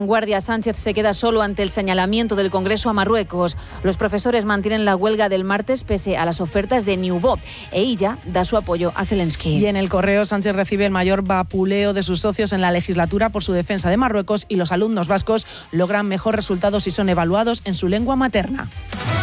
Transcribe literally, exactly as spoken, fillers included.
Guardia Sánchez se queda solo ante el señalamiento del Congreso a Marruecos. Los profesores mantienen la huelga del martes pese a las ofertas de Niubó e ella da su apoyo a Zelensky. Y en el Correo, Sánchez recibe el mayor vapuleo de sus socios en la legislatura por su defensa de Marruecos y los alumnos vascos logran mejor resultados si son evaluados en su lengua materna.